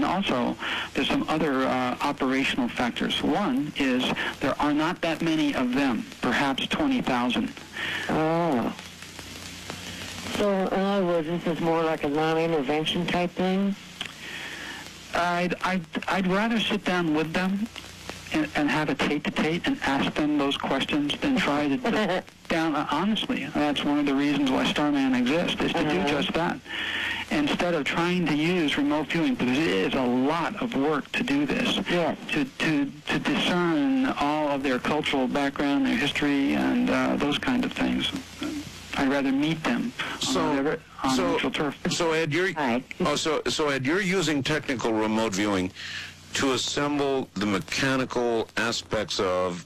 also, there's some other operational factors. One is there are not that many of them, perhaps 20,000. Oh. So, in other words, this is more like a non-intervention type thing? I'd rather sit down with them and have a tete-a-tete and ask them those questions than try to put down, honestly. That's one of the reasons why Starman exists, is to do just that. Instead of trying to use remote viewing, because it is a lot of work to do this, to discern all of their cultural background, their history, and those kind of things. I'd rather meet them on neutral turf. So Ed, Ed, you're using technical remote viewing to assemble the mechanical aspects of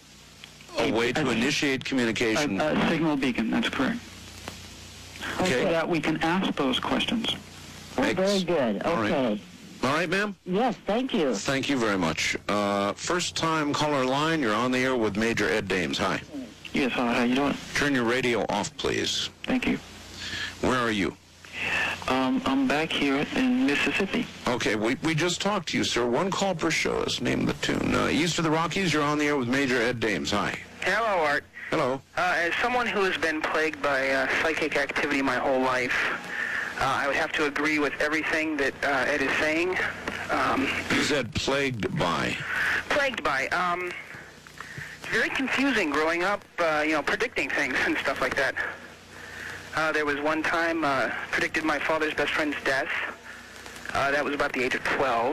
a way to initiate communication. A signal beacon, that's correct. Okay. So that we can ask those questions. Oh, very good. Okay. All right, ma'am? Yes, thank you. Thank you very much. First-time caller line, you're on the air with Major Ed Dames. Hi. Yes, how you doing? Turn your radio off, please. Thank you. Where are you? I'm back here in Mississippi. Okay, we just talked to you, sir. One call per show. Let's name the tune. East of the Rockies, you're on the air with Major Ed Dames. Hi. Hello, Art. Hello. As someone who has been plagued by psychic activity my whole life, I would have to agree with everything that Ed is saying. You said plagued by. Plagued by. It's very confusing growing up, predicting things and stuff like that. There was one time predicted my father's best friend's death. That was about the age of 12.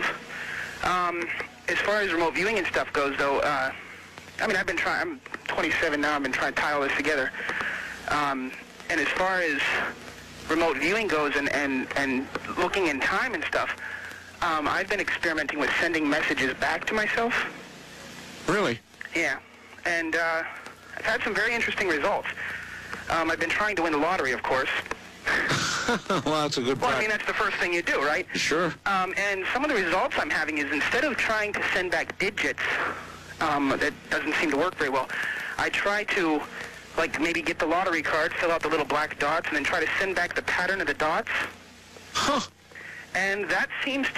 As far as remote viewing and stuff goes, though, I've been trying. I'm 27 now. I've been trying to tie all this together. And as far as remote viewing goes and looking in time and stuff, I've been experimenting with sending messages back to myself. Really? Yeah. And I've had some very interesting results. I've been trying to win the lottery, of course. Well, that's a good Well, that's the first thing you do, right? Sure. And some of the results I'm having is instead of trying to send back digits, that doesn't seem to work very well, I try to, maybe get the lottery card, fill out the little black dots, and then try to send back the pattern of the dots. Huh. And that seems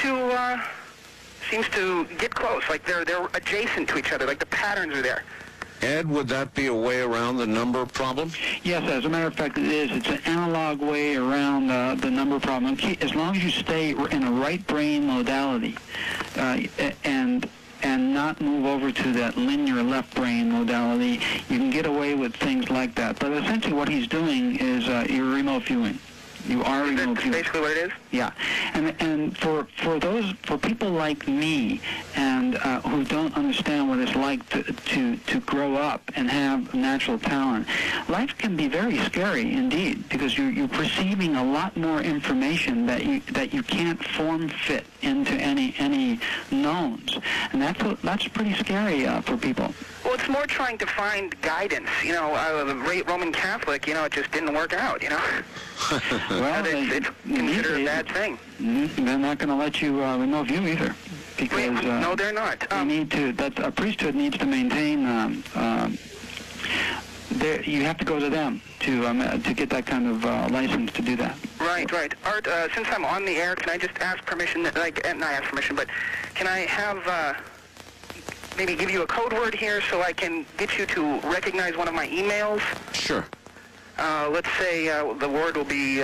to get close. Like they're adjacent to each other. Like the patterns are there. Ed, would that be a way around the number problem? Yes, as a matter of fact, it is. It's an analog way around the number problem. As long as you stay in a right brain modality and not move over to that linear left brain modality, you can get away with things like that. But essentially what he's doing is you're remote viewing. You are remote viewing. That's basically what it is? Yeah. And for people like me and who don't understand what it's like to grow up and have natural talent, life can be very scary indeed, because you're perceiving a lot more information that you can't form fit into any knowns, and that's pretty scary for people. Well, it's more trying to find guidance. The great Roman Catholic, it just didn't work out, Well, it's considered a bad thing. They're not going to let you remote view either, because no, they're not. A priesthood needs to maintain. You have to go to them to get that kind of license to do that. Right. Art, since I'm on the air, can I just ask permission? Not ask permission, but can I have maybe give you a code word here so I can get you to recognize one of my emails? Sure. Let's say the word will be,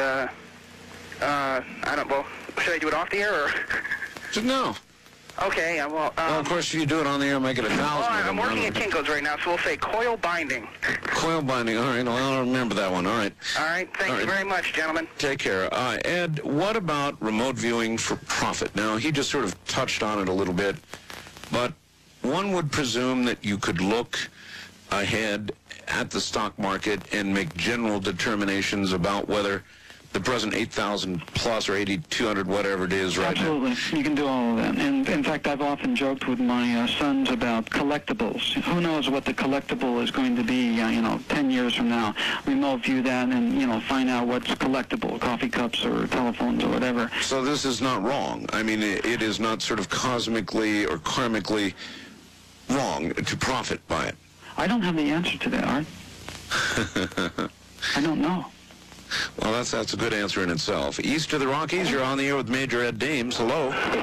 should I do it off the air or? No. Okay, well, of course, if you do it on the air, make it 1,000. Well, I'm working at Kinko's right now, so we'll say coil binding. Coil binding, all right. I'll remember that one, all right. All right, thank you very much, gentlemen. Take care. Ed, what about remote viewing for profit? Now, he just sort of touched on it a little bit, but one would presume that you could look ahead at the stock market and make general determinations about whether the present 8,000 plus or 8,200, whatever it is right now. Absolutely. You can do all of that. And in fact, I've often joked with my sons about collectibles. Who knows what the collectible is going to be, 10 years from now. Remote view that and, find out what's collectible, coffee cups or telephones or whatever. So this is not wrong. I mean, it is not sort of cosmically or karmically wrong to profit by it. I don't have the answer to that, Art. I don't know. Well, that's a good answer in itself. East of the Rockies, you're on the air with Major Ed Dames. Hello.